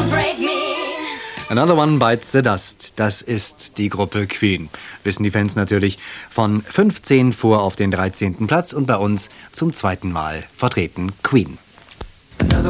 Another One Bites the Dust, das ist die Gruppe Queen. Wissen die Fans natürlich, von 15 vor auf den 13. Platz und bei uns zum zweiten Mal vertreten Queen. Another